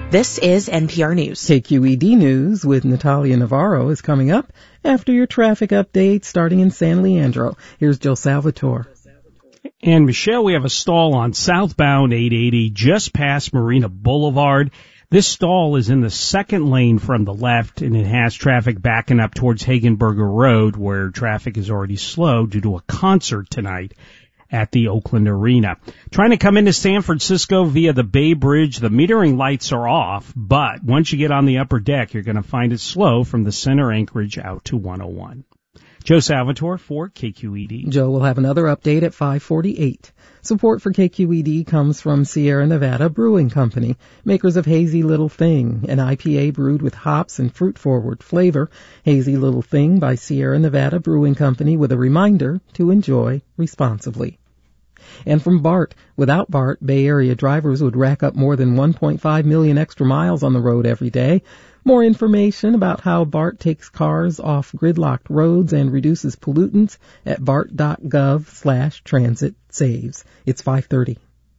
This is NPR News. KQED News with Natalia Navarro is coming up after your traffic update starting in San Leandro. Here's Joe Salvatore. And Michelle, we have a stall on southbound 880 just past Marina Boulevard. This stall is in the second lane from the left, and it has traffic backing up towards Hagenberger Road, where traffic is already slow due to a concert tonight at the Oakland Arena. Trying to come into San Francisco via the Bay Bridge, the metering lights are off, but once you get on the upper deck, you're going to find it slow from the center Anchorage out to 101. Joe Salvatore for KQED. Joe will have another update at 5:48. Support for KQED comes from Sierra Nevada Brewing Company, makers of Hazy Little Thing, an IPA brewed with hops and fruit-forward flavor. Hazy Little Thing by Sierra Nevada Brewing Company, with a reminder to enjoy responsibly. And from BART. Without BART, Bay Area drivers would rack up more than 1.5 million extra miles on the road every day. More information about how BART takes cars off gridlocked roads and reduces pollutants at bart.gov/transit saves. It's 5:30.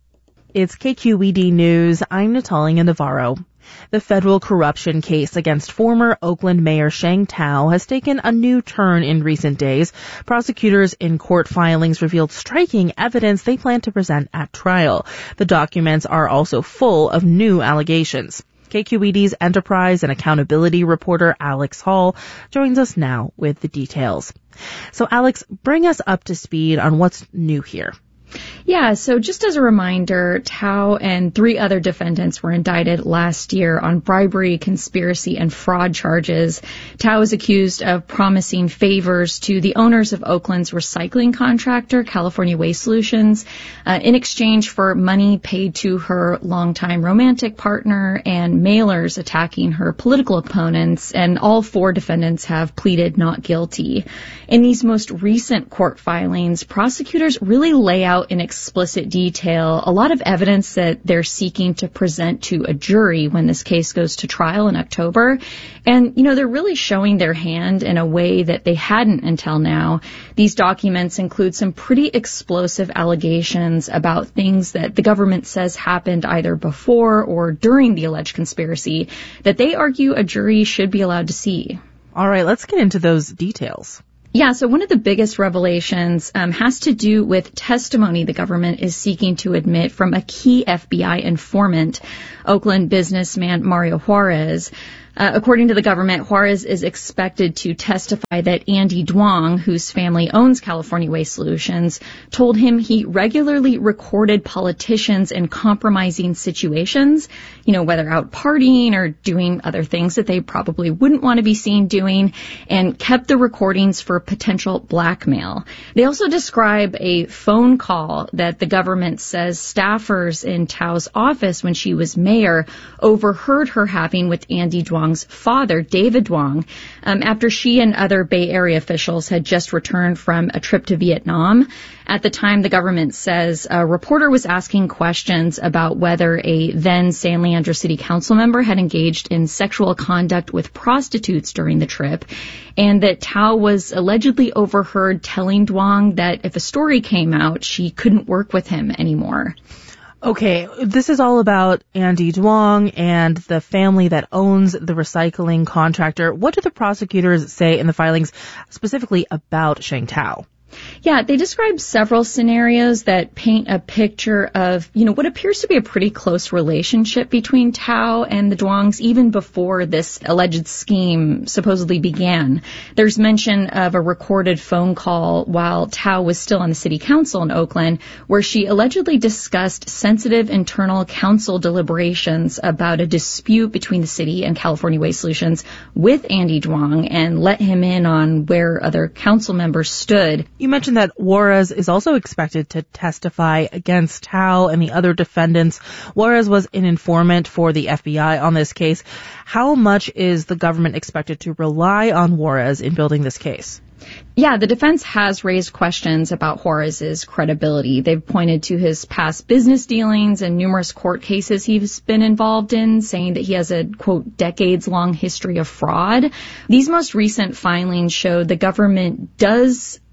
It's KQED News. I'm Natalia Navarro. The federal corruption case against former Oakland Mayor Sheng Thao has taken a new turn in recent days. Prosecutors in court filings revealed striking evidence they plan to present at trial. The documents are also full of new allegations. KQED's enterprise and accountability reporter Alex Hall joins us now with the details. So Alex, bring us up to speed on what's new here. Yeah, so just as a reminder, Thao and 3 other defendants were indicted last year on bribery, conspiracy, and fraud charges. Thao is accused of promising favors to the owners of Oakland's recycling contractor, California Waste Solutions, in exchange for money paid to her longtime romantic partner and mailers attacking her political opponents, and all 4 defendants have pleaded not guilty. In these most recent court filings, prosecutors really lay out in explicit detail a lot of evidence that they're seeking to present to a jury when this case goes to trial in October. And, they're really showing their hand in a way that they hadn't until now. These documents include some pretty explosive allegations about things that the government says happened either before or during the alleged conspiracy that they argue a jury should be allowed to see. All right, let's get into those details. Yeah, so one of the biggest revelations has to do with testimony the government is seeking to admit from a key FBI informant, Oakland businessman Mario Juarez. According to the government, Juarez is expected to testify that Andy Duong, whose family owns California Waste Solutions, told him he regularly recorded politicians in compromising situations, whether out partying or doing other things that they probably wouldn't want to be seen doing, and kept the recordings for potential blackmail. They also describe a phone call that the government says staffers in Thao's office when she was mayor overheard her having with Andy Duong's father, David Duong, after she and other Bay Area officials had just returned from a trip to Vietnam. At the time, the government says a reporter was asking questions about whether a then San Leandro City Council member had engaged in sexual conduct with prostitutes during the trip, and that Thao was allegedly overheard telling Duong that if a story came out, she couldn't work with him anymore. Okay, this is all about Andy Duong and the family that owns the recycling contractor. What do the prosecutors say in the filings specifically about Sheng Thao? Yeah, they describe several scenarios that paint a picture of, what appears to be a pretty close relationship between Thao and the Duongs even before this alleged scheme supposedly began. There's mention of a recorded phone call while Thao was still on the city council in Oakland, where she allegedly discussed sensitive internal council deliberations about a dispute between the city and California Waste Solutions with Andy Duong and let him in on where other council members stood. You mentioned that Juarez is also expected to testify against Thao and the other defendants. Juarez was an informant for the FBI on this case. How much is the government expected to rely on Juarez in building this case? Yeah, the defense has raised questions about Juarez's credibility. They've pointed to his past business dealings and numerous court cases he's been involved in, saying that he has a, quote, decades-long history of fraud. These most recent filings show the government does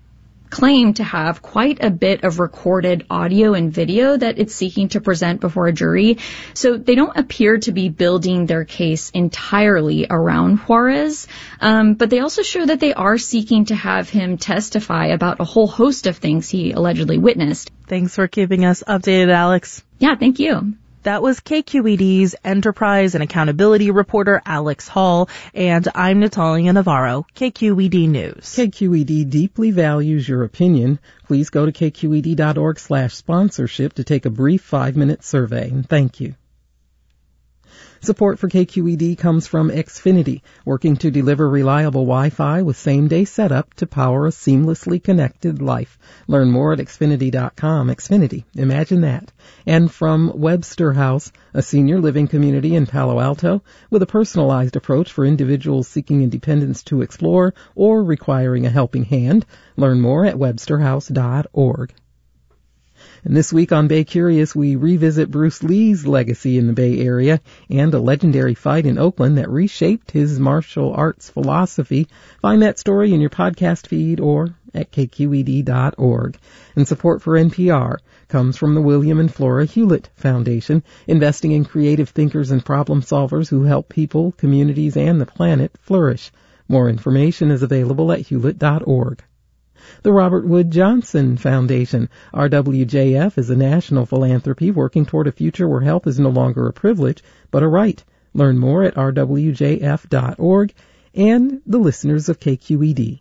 claim to have quite a bit of recorded audio and video that it's seeking to present before a jury. So they don't appear to be building their case entirely around Juarez, but they also show that they are seeking to have him testify about a whole host of things he allegedly witnessed. Thanks for keeping us updated, Alex. Yeah, thank you. That was KQED's enterprise and accountability reporter, Alex Hall, and I'm Natalia Navarro, KQED News. KQED deeply values your opinion. Please go to kqed.org/sponsorship to take a brief 5-minute survey. Thank you. Support for KQED comes from Xfinity, working to deliver reliable Wi-Fi with same-day setup to power a seamlessly connected life. Learn more at Xfinity.com. Xfinity, imagine that. And from Webster House, a senior living community in Palo Alto with a personalized approach for individuals seeking independence to explore or requiring a helping hand. Learn more at websterhouse.org. And this week on Bay Curious, we revisit Bruce Lee's legacy in the Bay Area and a legendary fight in Oakland that reshaped his martial arts philosophy. Find that story in your podcast feed or at kqed.org. And support for NPR comes from the William and Flora Hewlett Foundation, investing in creative thinkers and problem solvers who help people, communities, and the planet flourish. More information is available at hewlett.org. The Robert Wood Johnson Foundation, RWJF, is a national philanthropy working toward a future where health is no longer a privilege, but a right. Learn more at rwjf.org and the listeners of KQED.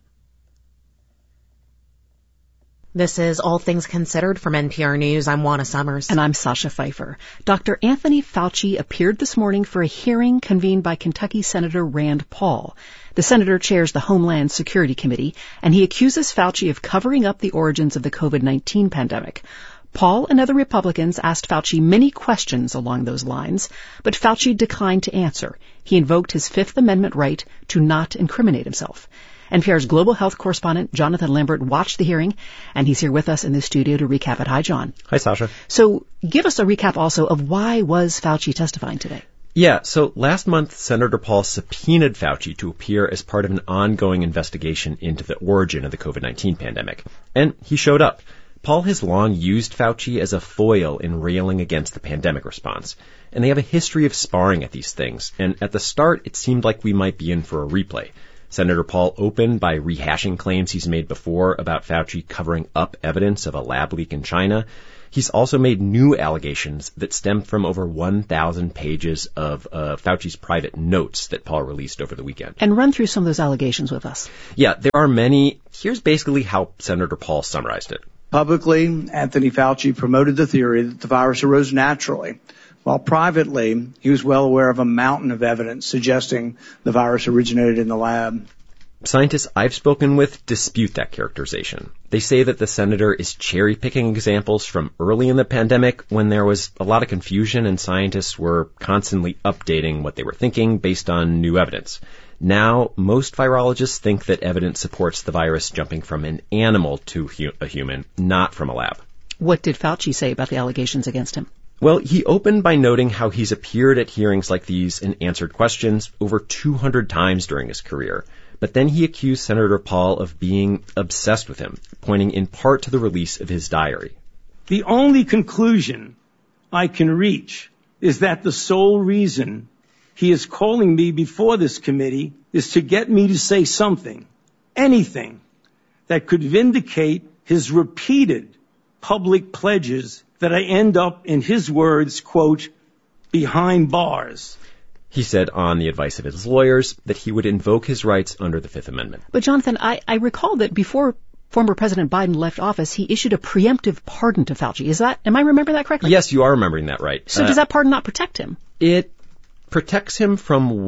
This is All Things Considered from NPR News. I'm Juana Summers. And I'm Sasha Pfeiffer. Dr. Anthony Fauci appeared this morning for a hearing convened by Kentucky Senator Rand Paul. The senator chairs the Homeland Security Committee, and he accuses Fauci of covering up the origins of the COVID-19 pandemic. Paul and other Republicans asked Fauci many questions along those lines, but Fauci declined to answer. He invoked his Fifth Amendment right to not incriminate himself. NPR's global health correspondent, Jonathan Lambert, watched the hearing, and he's here with us in the studio to recap it. Hi, John. Hi, Sasha. So give us a recap also of why was Fauci testifying today? Yeah, so last month, Senator Paul subpoenaed Fauci to appear as part of an ongoing investigation into the origin of the COVID-19 pandemic. And he showed up. Paul has long used Fauci as a foil in railing against the pandemic response. And they have a history of sparring at these things. And at the start, it seemed like we might be in for a replay. Senator Paul opened by rehashing claims he's made before about Fauci covering up evidence of a lab leak in China. He's also made new allegations that stem from over 1,000 pages of Fauci's private notes that Paul released over the weekend. And run through some of those allegations with us. Yeah, there are many. Here's basically how Senator Paul summarized it. Publicly, Anthony Fauci promoted the theory that the virus arose naturally, while privately, he was well aware of a mountain of evidence suggesting the virus originated in the lab. Scientists I've spoken with dispute that characterization. They say that the senator is cherry-picking examples from early in the pandemic when there was a lot of confusion and scientists were constantly updating what they were thinking based on new evidence. Now, most virologists think that evidence supports the virus jumping from an animal to a human, not from a lab. What did Fauci say about the allegations against him? Well, he opened by noting how he's appeared at hearings like these and answered questions over 200 times during his career. But then he accused Senator Paul of being obsessed with him, pointing in part to the release of his diary. The only conclusion I can reach is that the sole reason he is calling me before this committee is to get me to say something, anything, that could vindicate his repeated public pledges that I end up, in his words, quote, behind bars. He said on the advice of his lawyers that he would invoke his rights under the Fifth Amendment. But Jonathan, I recall that before former President Biden left office, he issued a preemptive pardon to Fauci. Am I remembering that correctly? Yes, you are remembering that right. So does that pardon not protect him? It protects him from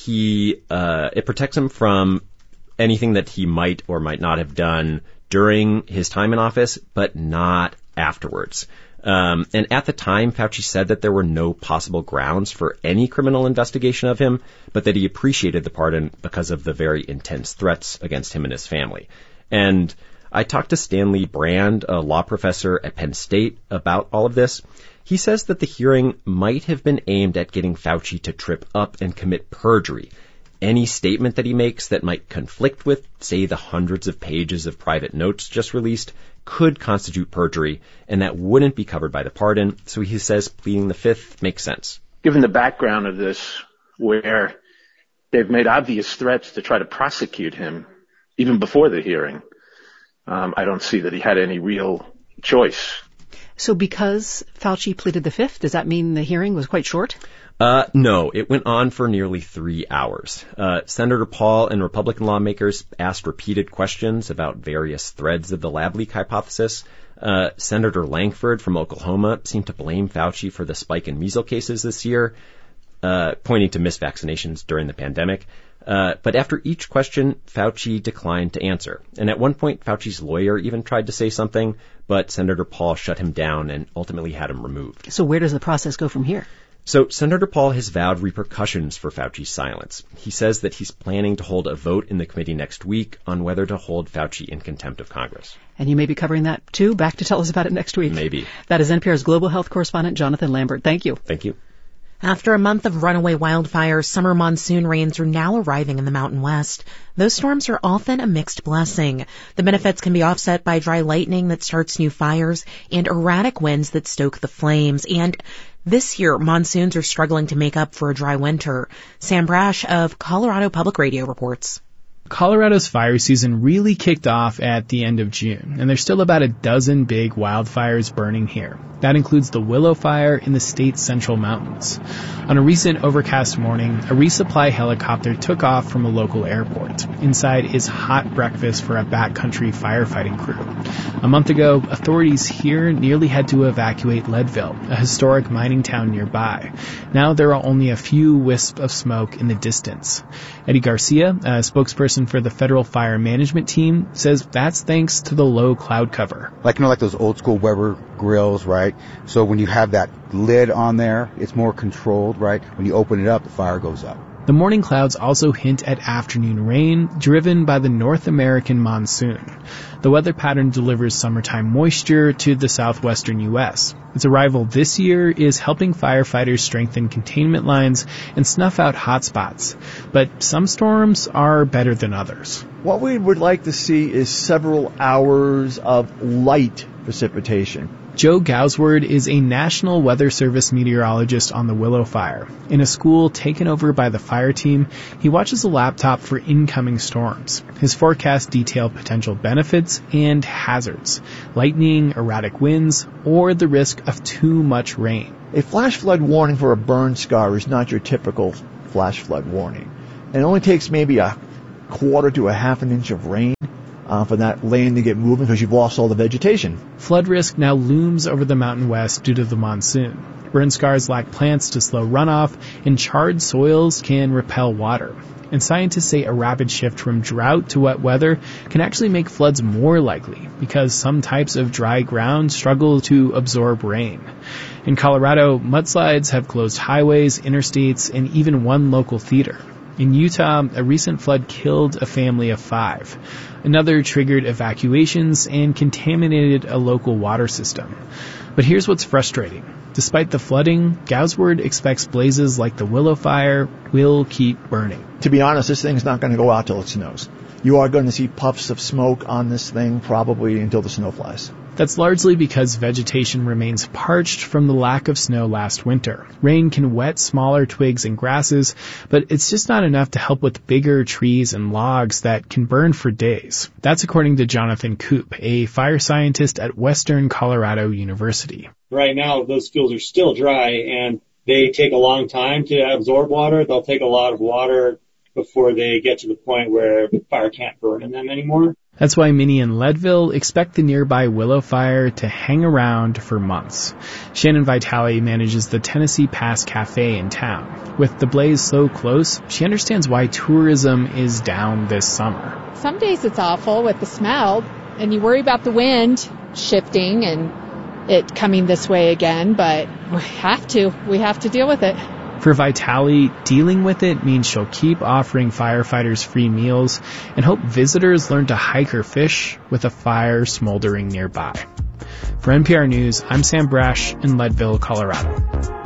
it protects him from anything that he might or might not have done during his time in office, but not afterwards. And at the time, Fauci said that there were no possible grounds for any criminal investigation of him, but that he appreciated the pardon because of the very intense threats against him and his family. And I talked to Stanley Brand, a law professor at Penn State, about all of this. He says that the hearing might have been aimed at getting Fauci to trip up and commit perjury. any statement that he makes that might conflict with, say, the hundreds of pages of private notes just released could constitute perjury, and that wouldn't be covered by the pardon, so he says pleading the fifth makes sense. Given the background of this, where they've made obvious threats to try to prosecute him even before the hearing, I don't see that he had any real choice. So because Fauci pleaded the fifth, does that mean the hearing was quite short? No, it went on for nearly 3 hours. Senator Paul and Republican lawmakers asked repeated questions about various threads of the lab leak hypothesis. Senator Langford from Oklahoma seemed to blame Fauci for the spike in measles cases this year, pointing to missed vaccinations during the pandemic. But after each question, Fauci declined to answer. And at one point, Fauci's lawyer even tried to say something, but Senator Paul shut him down and ultimately had him removed. So where does the process go from here? So Senator Paul has vowed repercussions for Fauci's silence. He says that he's planning to hold a vote in the committee next week on whether to hold Fauci in contempt of Congress. And you may be covering that too. Back to tell us about it next week. Maybe. That is NPR's global health correspondent, Jonathan Lambert. Thank you. Thank you. After a month of runaway wildfires, summer monsoon rains are now arriving in the Mountain West. Those storms are often a mixed blessing. The benefits can be offset by dry lightning that starts new fires and erratic winds that stoke the flames. And this year, monsoons are struggling to make up for a dry winter. Sam Brash of Colorado Public Radio reports. Colorado's fire season really kicked off at the end of June, and there's still about a dozen big wildfires burning here. That includes the Willow Fire in the state's central mountains. On a recent overcast morning, a resupply helicopter took off from a local airport. Inside is hot breakfast for a backcountry firefighting crew. A month ago, authorities here nearly had to evacuate Leadville, a historic mining town nearby. Now there are only a few wisps of smoke in the distance. Eddie Garcia, a spokesperson for the Federal Fire Management Team, says that's thanks to the low cloud cover. Like those old school Weber grills, right? So when you have that lid on there, it's more controlled, right? When you open it up, the fire goes up. The morning clouds also hint at afternoon rain, driven by the North American monsoon. The weather pattern delivers summertime moisture to the southwestern U.S. Its arrival this year is helping firefighters strengthen containment lines and snuff out hot spots. But some storms are better than others. What we would like to see is several hours of light precipitation. Joe Gausward is a National Weather Service meteorologist on the Willow Fire. In a school taken over by the fire team, he watches a laptop for incoming storms. His forecasts detail potential benefits and hazards, lightning, erratic winds, or the risk of too much rain. A flash flood warning for a burn scar is not your typical flash flood warning. It only takes maybe a quarter to a half an inch of rain for that lane to get moving because you've lost all the vegetation. Flood risk now looms over the Mountain West due to the monsoon. Burn scars lack plants to slow runoff, and charred soils can repel water. And scientists say a rapid shift from drought to wet weather can actually make floods more likely because some types of dry ground struggle to absorb rain. In Colorado, mudslides have closed highways, interstates, and even one local theater. In Utah, a recent flood killed a family of 5. Another triggered evacuations and contaminated a local water system. But here's what's frustrating. Despite the flooding, Gausward expects blazes like the Willow Fire will keep burning. To be honest, this thing's not going to go out till it snows. You are going to see puffs of smoke on this thing probably until the snow flies. That's largely because vegetation remains parched from the lack of snow last winter. Rain can wet smaller twigs and grasses, but it's just not enough to help with bigger trees and logs that can burn for days. That's according to Jonathan Koop, a fire scientist at Western Colorado University. Right now, those fields are still dry, and they take a long time to absorb water. They'll take a lot of water before they get to the point where the fire can't burn in them anymore. That's why many in Leadville expect the nearby Willow Fire to hang around for months. Shannon Vitale manages the Tennessee Pass Cafe in town. With the blaze so close, she understands why tourism is down this summer. Some days it's awful with the smell, and you worry about the wind shifting and it coming this way again, but we have to deal with it. For Vitale, dealing with it means she'll keep offering firefighters free meals and hope visitors learn to hike or fish with a fire smoldering nearby. For NPR News, I'm Sam Brash in Leadville, Colorado.